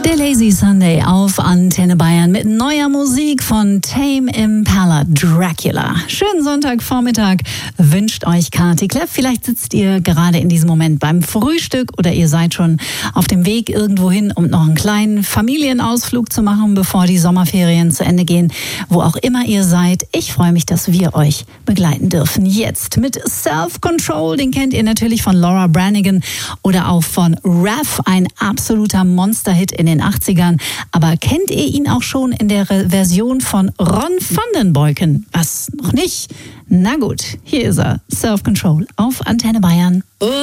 Der Lazy Sunday auf Antenne Bayern mit neuer Musik von Tame Impala, Dracula. Schönen Sonntagvormittag wünscht euch Kati Kleff. Vielleicht sitzt ihr gerade in diesem Moment beim Frühstück oder ihr seid schon auf dem Weg irgendwo hin, um noch einen kleinen Familienausflug zu machen, bevor die Sommerferien zu Ende gehen. Wo auch immer ihr seid, ich freue mich, dass wir euch begleiten dürfen. Jetzt mit Self-Control, den kennt ihr natürlich von Laura Branigan oder auch von Raph, ein absoluter Monsterhit in den 80ern. Aber kennt ihr ihn auch schon in der Version von Ron van den Boyken? Was, noch nicht? Na gut, hier ist er. Self-Control auf Antenne Bayern.